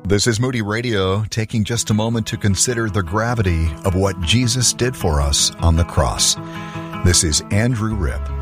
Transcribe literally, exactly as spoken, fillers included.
This is Moody Radio, taking just a moment to consider the gravity of what Jesus did for us on the cross. This is Andrew Ripp.